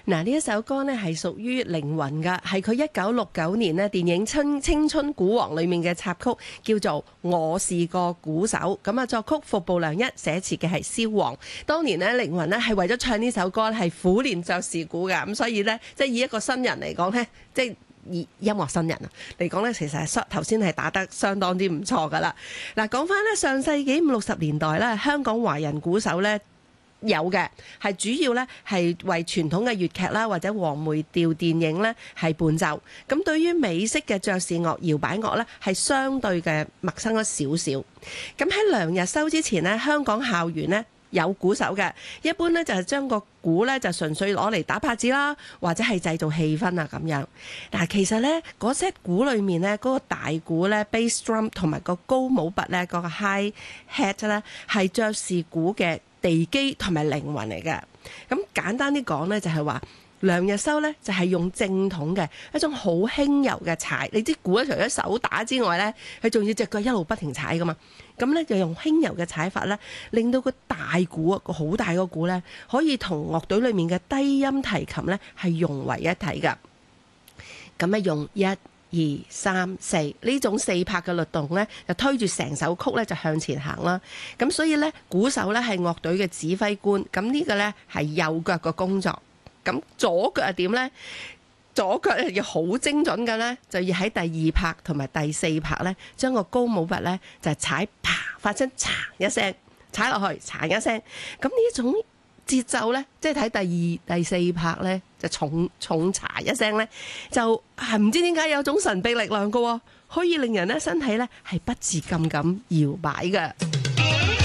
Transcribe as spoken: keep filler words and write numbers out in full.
嗱，呢一首歌呢係屬於靈魂㗎，係佢一九六九年呢電影《青青春鼓王》裏面嘅插曲，叫做《我是個鼓手》。咁啊，作曲服部良一，寫詞嘅係蕭煌。當年呢，靈魂呢係為咗唱呢首歌係苦練爵士鼓㗎，咁所以呢，即係以一個新人嚟講呢，即係以音樂新人啊嚟講呢，其實係頭先係打得相當之唔錯㗎啦。嗱，講翻呢，上世紀五六十年代呢，香港華人鼓手呢，有嘅係主要咧係為傳統嘅粵劇啦或者黃梅調電影咧係伴奏，咁對於美式嘅爵士樂搖擺樂咧係相對嘅陌生咗少少。咁喺梁日修之前呢，香港校園呢有鼓手嘅，一般咧就係將個鼓咧就純粹攞嚟打拍子啦，或者係製造氣氛啊咁樣。嗱，其實咧嗰 set 鼓裏面咧嗰個大鼓咧 bass drum 同埋個高帽拔咧嗰個 high hat 咧係爵士鼓嘅地基同埋靈魂嚟嘅。咁簡單啲講呢，就係話梁日修呢，就係用正統嘅一種好輕柔嘅踩。你知鼓咧除咗手打之外呢，佢仲要隻腳一路不停踩噶嘛。咁呢，就用輕柔嘅踩法呢，令到個大鼓啊個好大個鼓呢，可以同樂隊裏面嘅低音提琴呢係融為一體噶。咁咧用一二三四呢種四拍嘅律動呢，就推住成首曲呢就向前行啦。咁所以呢，鼓手呢係樂隊嘅指揮官。咁呢個呢係右腳嘅工作。咁左腳係點呢？左腳要好精準嘅呢，就要喺第二拍同埋第四拍呢，將個高帽拔呢就踩啪發出嚓一聲，踩落去嚓一聲。咁呢一種節奏呢，即係睇第二、第四拍呢，就重重嚓一聲呢，就係唔知點解有種神秘力量嘅喎，可以令人呢身體呢係不自禁咁搖擺嘅。